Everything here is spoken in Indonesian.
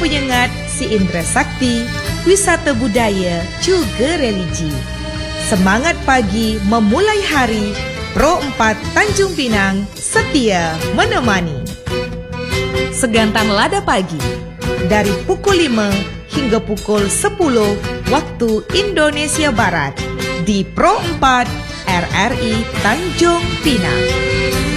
penyengat si Indra Sakti, wisata budaya juga religi. Semangat pagi memulai hari, Pro 4 Tanjung Pinang setia menemani. Segantang Lada Pagi dari pukul 5 hingga pukul 10 waktu Indonesia Barat di Pro 4 RRI Tanjung Pinang.